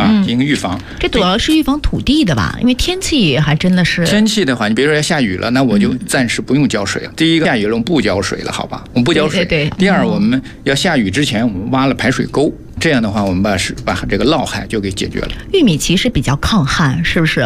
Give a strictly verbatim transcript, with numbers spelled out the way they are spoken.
啊，进行预防。 这主要是预防土地的吧？因为天气还真的是天气的话，你比如说要下雨了，那我就暂时不用浇水了。第一个下雨了，我们不浇水了，好吧？我们不浇水。 对对对。 第二，我们要下雨之前，我们挖了排水沟，这样的话，我们把是把这个涝害就给解决了。 玉米其实比较抗旱，是不是？